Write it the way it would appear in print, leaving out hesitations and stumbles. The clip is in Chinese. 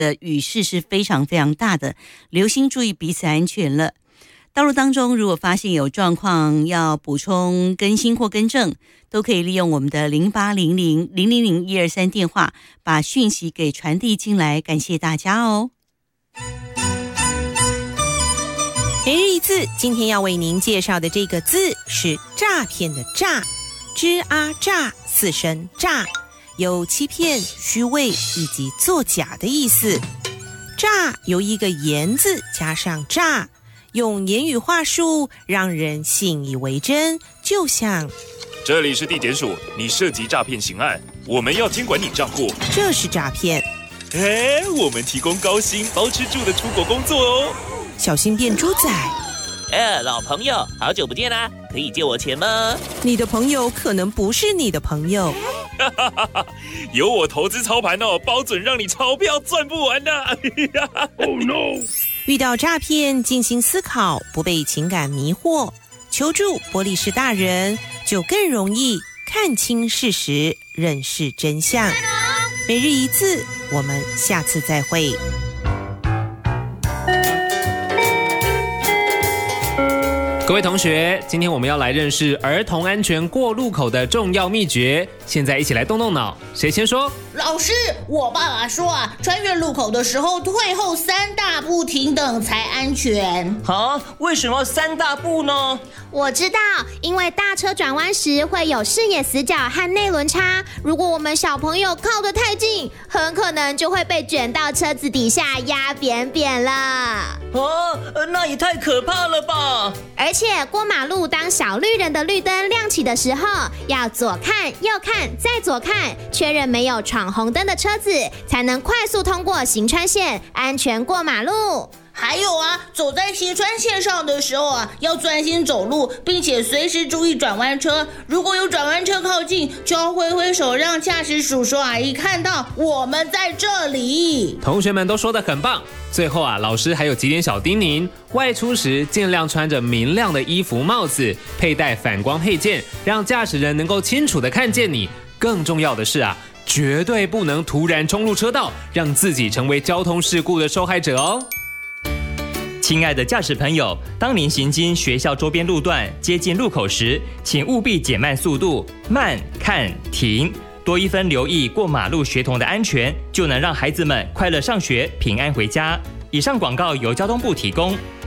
的雨势是非常非常大的，留心注意彼此安全了。道路当中如果发现有状况要补充更新或更正，都可以利用我们的0800-000-123电话把讯息给传递进来，感谢大家哦。 每日一字，今天要为您介绍的这个字是诈骗的诈，吱啊诈，四声诈，有欺骗、虚伪以及作假的意思。诈由一个言字加上诈，用言语话术让人信以为真，就像这里是地检署，你涉及诈骗刑案，我们要监管你账户， 这是诈骗。 我们提供高薪包吃住的出国工作哦。 小心变猪仔。 老朋友，好久不见啦，可以借我钱吗？ 你的朋友可能不是你的朋友。 有我投资操盘哦，包准让你钞票赚不完的。Oh no！ 遇到诈骗，静心思考，不被情感迷惑，求助玻璃市大人，就更容易看清事实，认识真相。每日一字，我们下次再会。 各位同学，今天我们要来认识儿童安全过路口的重要秘诀。现在一起来动动脑，谁先说？ 老师，我爸爸说啊，穿越路口的时候退后3大步停等才安全。 为什么3大步呢？ 我知道，因为大车转弯时会有视野死角和内轮差，如果我们小朋友靠得太近，很可能就会被卷到车子底下压扁扁了。 那也太可怕了吧！ 而且过马路，当小绿人的绿灯亮起的时候，要左看右看再左看，确认没有闯红灯的车子，才能快速通过行穿线，安全过马路。 还有啊，走在行穿线上的时候啊，要专心走路，并且随时注意转弯车。如果有转弯车靠近，就要挥挥手让驾驶叔叔阿姨看到我们在这里。 同学们都说得很棒。最后啊，老师还有几点小叮咛：外出时尽量穿着明亮的衣服、帽子，佩戴反光配件，让驾驶人能够清楚地看见你。更重要的是啊，绝对不能突然冲入车道，让自己成为交通事故的受害者哦。 亲爱的驾驶朋友，当您行经学校周边路段接近路口时，请务必减慢速度，慢看停，多一分留意过马路学童的安全，就能让孩子们快乐上学，平安回家。以上广告由交通部提供。